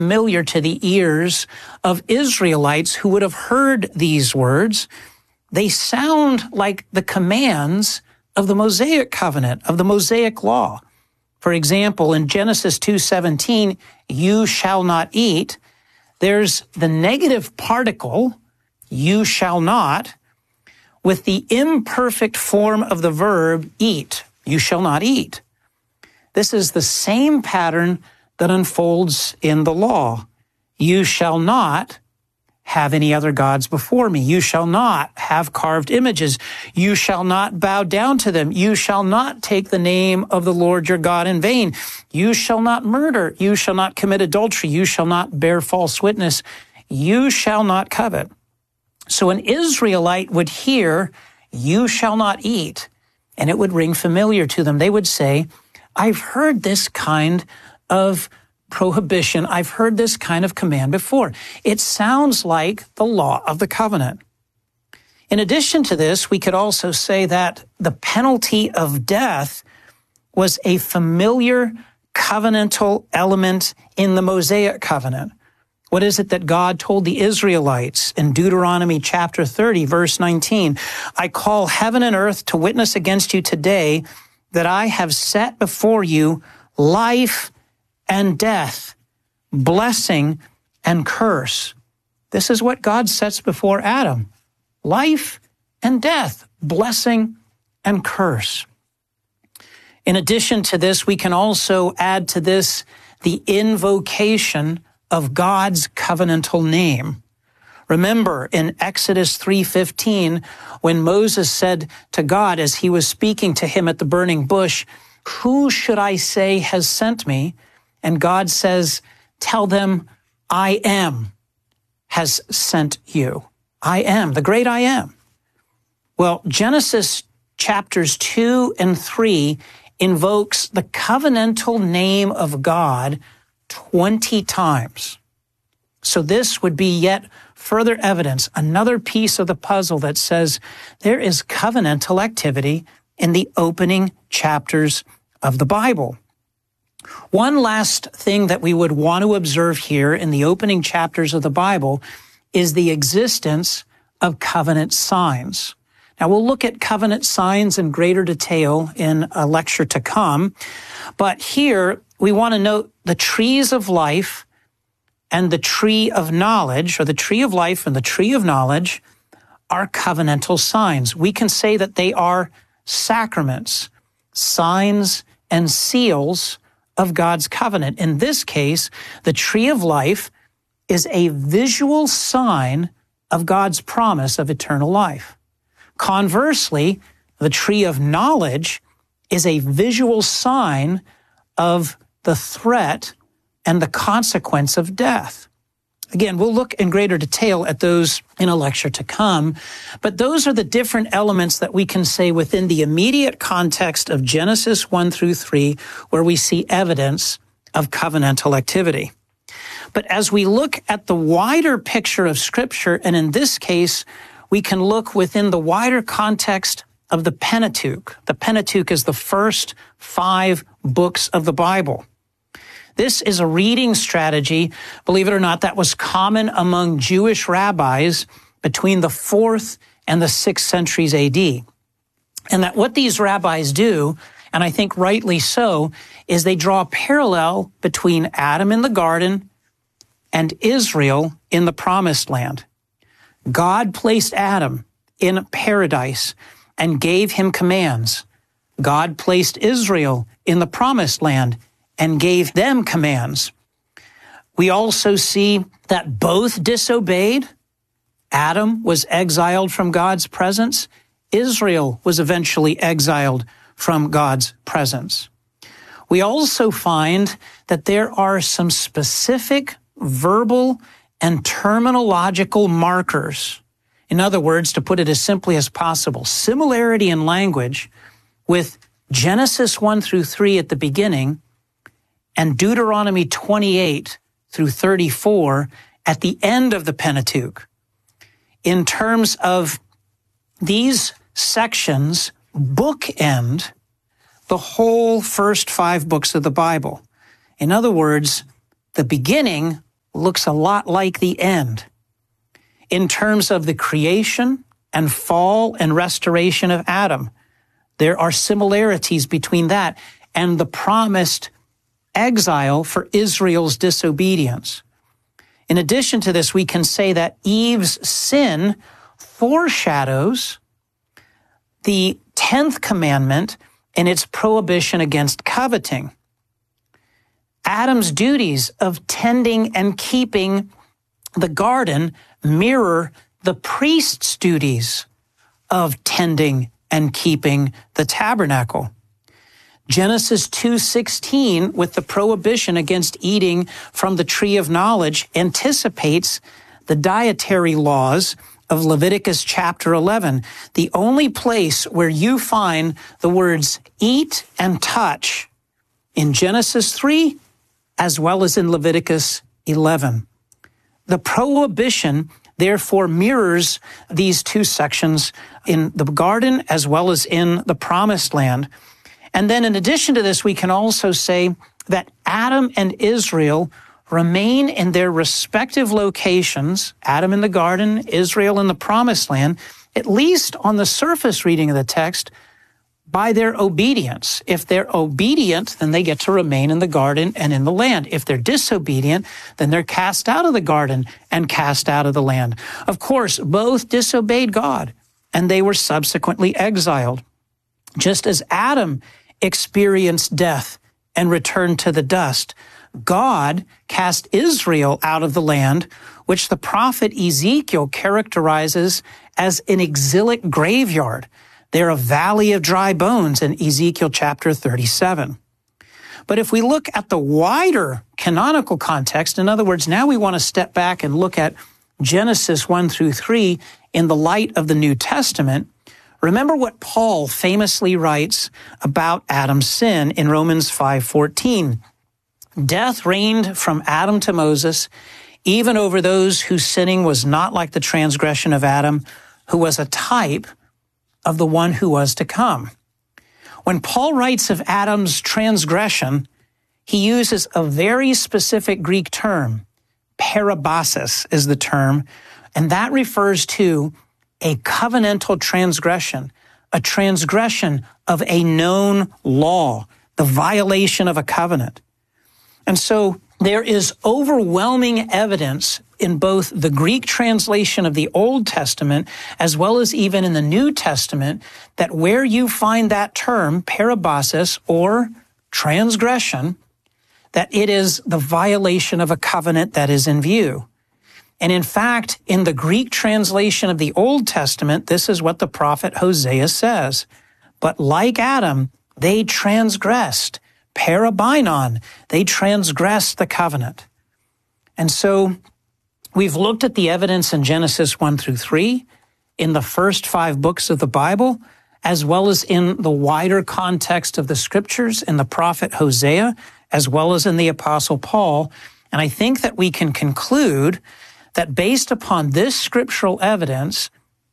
familiar to the ears of Israelites who would have heard these words. They sound like the commands of the Mosaic covenant, of the Mosaic law. For example, in Genesis 2:17, you shall not eat, there's the negative particle, you shall not, with the imperfect form of the verb eat, you shall not eat. This is the same pattern that unfolds in the law. You shall not have any other gods before me. You shall not have carved images. You shall not bow down to them. You shall not take the name of the Lord your God in vain. You shall not murder. You shall not commit adultery. You shall not bear false witness. You shall not covet. So an Israelite would hear, you shall not eat, and it would ring familiar to them. They would say, I've heard this kind of prohibition. I've heard this kind of command before. It sounds like the law of the covenant. In addition to this, we could also say that the penalty of death was a familiar covenantal element in the Mosaic covenant. What is it that God told the Israelites in Deuteronomy chapter 30, verse 19? I call heaven and earth to witness against you today that I have set before you life and death, blessing and curse. This is what God sets before Adam. Life and death, blessing and curse. In addition to this, we can also add to this the invocation of God's covenantal name. Remember in Exodus 3:15, when Moses said to God as he was speaking to him at the burning bush, who should I say has sent me? And God says, tell them, I am has sent you. I am, the great I am. Well, Genesis chapters 2 and 3 invokes the covenantal name of God 20 times. So this would be yet further evidence, another piece of the puzzle that says there is covenantal activity in the opening chapters of the Bible. One last thing that we would want to observe here in the opening chapters of the Bible is the existence of covenant signs. Now, we'll look at covenant signs in greater detail in a lecture to come, but here we want to note the trees of life and the tree of knowledge, or the tree of life and the tree of knowledge, are covenantal signs. We can say that they are sacraments, signs and seals of God's covenant. In this case, the tree of life is a visual sign of God's promise of eternal life. Conversely, the tree of knowledge is a visual sign of the threat and the consequence of death. Again, we'll look in greater detail at those in a lecture to come, but those are the different elements that we can say within the immediate context of Genesis 1 through 3, where we see evidence of covenantal activity. But as we look at the wider picture of Scripture, and in this case, we can look within the wider context of the Pentateuch. The Pentateuch is the first 5 books of the Bible. This is a reading strategy, believe it or not, that was common among Jewish rabbis between the 4th and the 6th centuries AD. And that what these rabbis do, and I think rightly so, is they draw a parallel between Adam in the garden and Israel in the promised land. God placed Adam in paradise and gave him commands. God placed Israel in the promised land and gave them commands. We also see that both disobeyed. Adam was exiled from God's presence. Israel was eventually exiled from God's presence. We also find that there are some specific verbal and terminological markers. In other words, to put it as simply as possible, similarity in language with Genesis 1 through 3 at the beginning and Deuteronomy 28 through 34 at the end of the Pentateuch. In terms of these sections bookend the whole first 5 books of the Bible. In other words, the beginning looks a lot like the end. In terms of the creation and fall and restoration of Adam, there are similarities between that and the promised exile for Israel's disobedience. In addition to this, we can say that Eve's sin foreshadows the 10th commandment and its prohibition against coveting. Adam's duties of tending and keeping the garden mirror the priest's duties of tending and keeping the tabernacle. Genesis 2:16, with the prohibition against eating from the tree of knowledge, anticipates the dietary laws of Leviticus chapter 11, the only place where you find the words eat and touch in Genesis 3 as well as in Leviticus 11. The prohibition therefore mirrors these two sections in the garden as well as in the promised land. And then in addition to this, we can also say that Adam and Israel remain in their respective locations, Adam in the garden, Israel in the promised land, at least on the surface reading of the text, by their obedience. If they're obedient, then they get to remain in the garden and in the land. If they're disobedient, then they're cast out of the garden and cast out of the land. Of course, both disobeyed God, and they were subsequently exiled. Just as Adam experienced death and returned to the dust, God cast Israel out of the land, which the prophet Ezekiel characterizes as an exilic graveyard. They're a valley of dry bones in Ezekiel chapter 37. But if we look at the wider canonical context, in other words, now we want to step back and look at Genesis 1 through 3 in the light of the New Testament, remember what Paul famously writes about Adam's sin in Romans 5:14. Death reigned from Adam to Moses, even over those whose sinning was not like the transgression of Adam, who was a type of the one who was to come. When Paul writes of Adam's transgression, he uses a very specific Greek term. Parabasis is the term, and that refers to a covenantal transgression, a transgression of a known law, the violation of a covenant. And so there is overwhelming evidence in both the Greek translation of the Old Testament as well as even in the New Testament that where you find that term, parabasis or transgression, that it is the violation of a covenant that is in view. And in fact, in the Greek translation of the Old Testament, this is what the prophet Hosea says. But like Adam, they transgressed. Parabainon, they transgressed the covenant. And so we've looked at the evidence in Genesis 1 through 3, in the first 5 books of the Bible, as well as in the wider context of the scriptures in the prophet Hosea, as well as in the apostle Paul. And I think that we can conclude that based upon this scriptural evidence,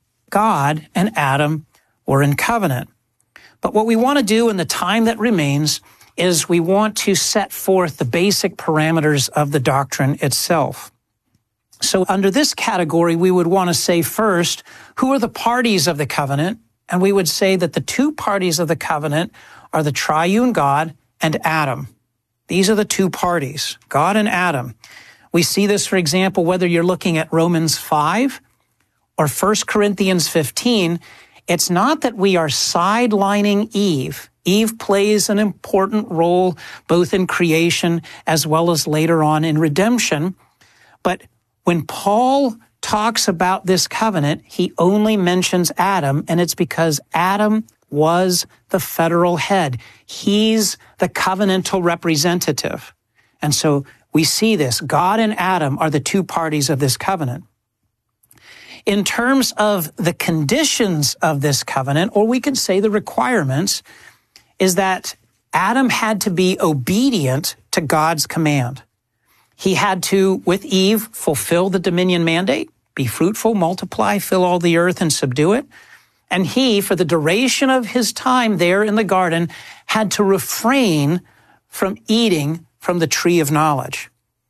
God and Adam were in covenant. But what we want to do in the time that remains is we want to set forth the basic parameters of the doctrine itself. So under this category, we would want to say first, who are the parties of the covenant? And we would say that the two parties of the covenant are the triune God and Adam. These are the two parties, God and Adam. We see this, for example, whether you're looking at Romans 5 or 1 Corinthians 15, it's not that we are sidelining Eve. Eve plays an important role both in creation as well as later on in redemption. But when Paul talks about this covenant, he only mentions Adam, and it's because Adam was the federal head. He's the covenantal representative. And so we see this. God and Adam are the two parties of this covenant. In terms of the conditions of this covenant, or we could say the requirements, is that Adam had to be obedient to God's command. He had to, with Eve, fulfill the dominion mandate, be fruitful, multiply, fill all the earth, and subdue it. And he, for the duration of his time there in the garden, had to refrain from eating from the tree of knowledge.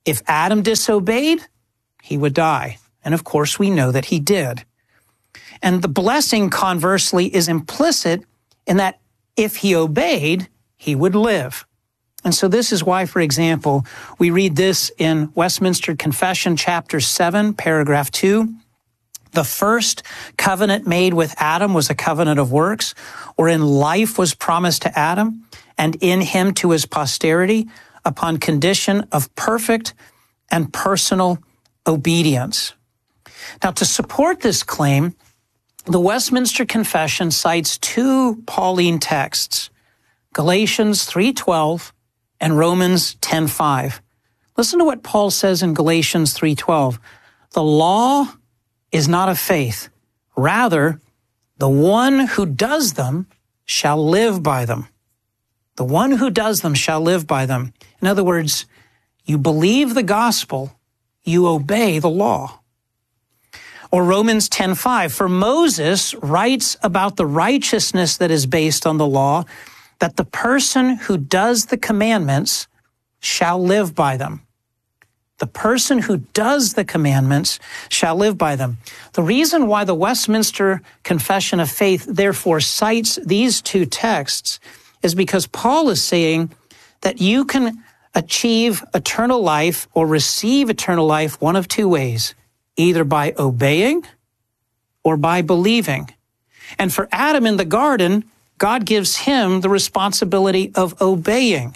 If Adam disobeyed, he would die. And of course, we know that he did. And the blessing, conversely, is implicit in that if he obeyed, he would live. And so this is why, for example, we read this in Westminster Confession, chapter 7, paragraph 2. The first covenant made with Adam was a covenant of works, wherein life was promised to Adam, and in him to his posterity, upon condition of perfect and personal obedience. Now, to support this claim, the Westminster Confession cites two Pauline texts, Galatians 3:12 and Romans 10:5. Listen to what Paul says in Galatians 3:12. The law is not of faith. Rather, the one who does them shall live by them. The one who does them shall live by them. In other words, you believe the gospel, you obey the law. Or Romans 10:5, for Moses writes about the righteousness that is based on the law, that the person who does the commandments shall live by them. The person who does the commandments shall live by them. The reason why the Westminster Confession of Faith therefore cites these two texts is because Paul is saying that you can achieve eternal life or receive eternal life one of two ways, either by obeying or by believing. And for Adam in the garden, God gives him the responsibility of obeying.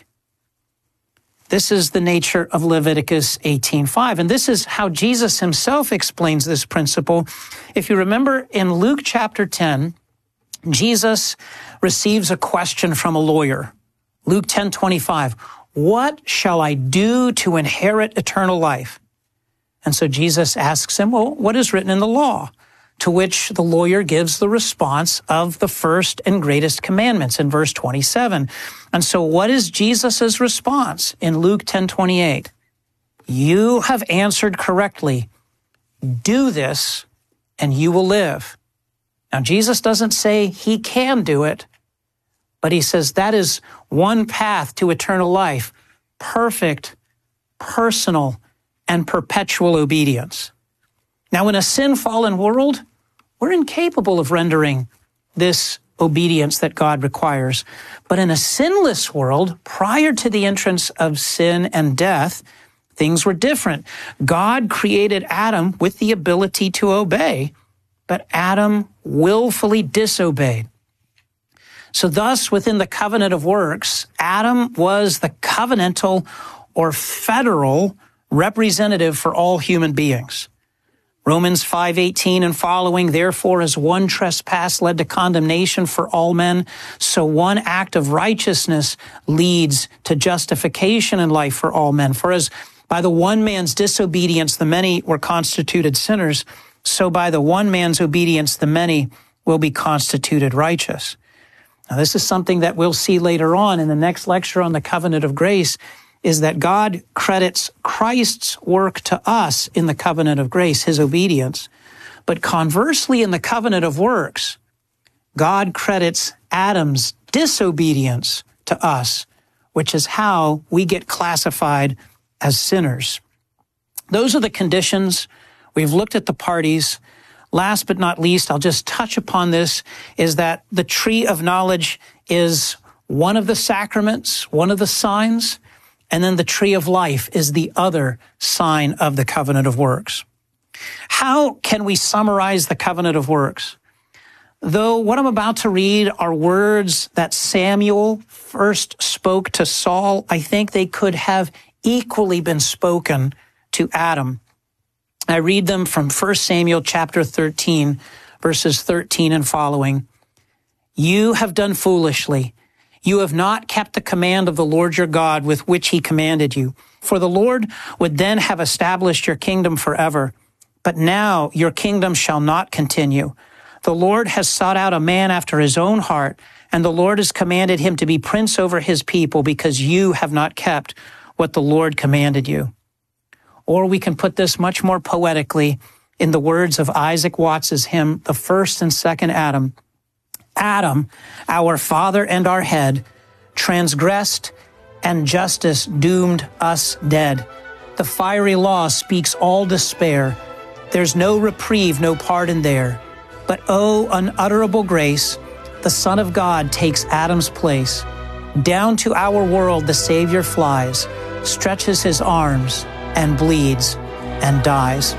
This is the nature of Leviticus 18:5. And this is how Jesus himself explains this principle. If you remember in Luke chapter 10, Jesus receives a question from a lawyer. Luke 10:25, what shall I do to inherit eternal life? And so Jesus asks him, well, what is written in the law? To which the lawyer gives the response of the first and greatest commandments in verse 27. And so what is Jesus' response in Luke 10:28? You have answered correctly. Do this and you will live. Now, Jesus doesn't say he can do it, but he says that is one path to eternal life, perfect, personal, and perpetual obedience. Now, in a sin-fallen world, we're incapable of rendering this obedience that God requires. But in a sinless world, prior to the entrance of sin and death, things were different. God created Adam with the ability to obey, but Adam willfully disobeyed. So thus, within the covenant of works, Adam was the covenantal or federal representative for all human beings. Romans 5:18 and following, therefore, as one trespass led to condemnation for all men, so one act of righteousness leads to justification in life for all men. For as by the one man's disobedience the many were constituted sinners, so by the one man's obedience the many will be constituted righteous. Now, this is something that we'll see later on in the next lecture on the covenant of grace, is that God credits Christ's work to us in the covenant of grace, his obedience. But conversely, in the covenant of works, God credits Adam's disobedience to us, which is how we get classified as sinners. Those are the conditions. We've looked at the parties. Last but not least, I'll just touch upon this, is that the tree of knowledge is one of the sacraments, one of the signs, and then the tree of life is the other sign of the covenant of works. How can we summarize the covenant of works? Though what I'm about to read are words that Samuel first spoke to Saul, I think they could have equally been spoken to Adam. I read them from 1 Samuel chapter 13, verses 13 and following. You have done foolishly. You have not kept the command of the Lord your God with which he commanded you. For the Lord would then have established your kingdom forever. But now your kingdom shall not continue. The Lord has sought out a man after his own heart, and the Lord has commanded him to be prince over his people because you have not kept what the Lord commanded you. Or we can put this much more poetically in the words of Isaac Watts's hymn, The First and Second Adam. Adam, our father and our head, transgressed and justice doomed us dead. The fiery law speaks all despair. There's no reprieve, no pardon there. But oh, unutterable grace, the Son of God takes Adam's place. Down to our world the Savior flies, stretches his arms, and bleeds, and dies.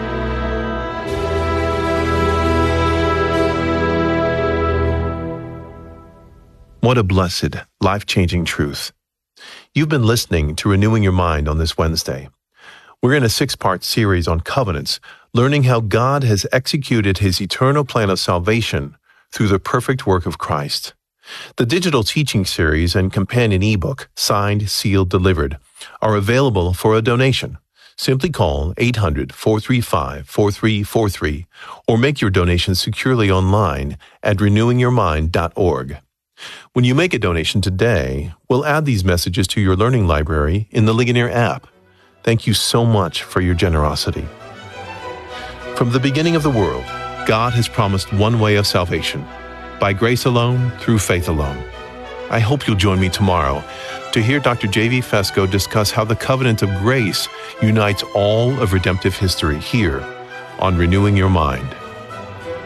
What a blessed, life-changing truth. You've been listening to Renewing Your Mind on this Wednesday. We're in a 6-part series on covenants, learning how God has executed his eternal plan of salvation through the perfect work of Christ. The digital teaching series and companion ebook, Signed, Sealed, Delivered, are available for a donation. Simply call 800-435-4343 or make your donation securely online at renewingyourmind.org. When you make a donation today, we'll add these messages to your learning library in the Ligonier app. Thank you so much for your generosity. From the beginning of the world, God has promised one way of salvation, by grace alone, through faith alone. I hope you'll join me tomorrow to hear Dr. J.V. Fesko discuss how the covenant of grace unites all of redemptive history here on Renewing Your Mind.